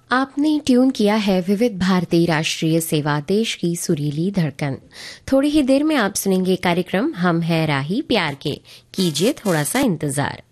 आपने ट्यून किया है विविध भारती राष्ट्रीय सेवा, देश की सुरीली धड़कन। थोड़ी ही देर में आप सुनेंगे कार्यक्रम हम है राही प्यार के। कीजिए थोड़ा सा इंतजार।